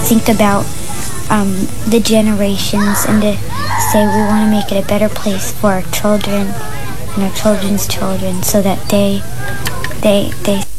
think about the generations and to say we want to make it a better place for our children and our children's children so that they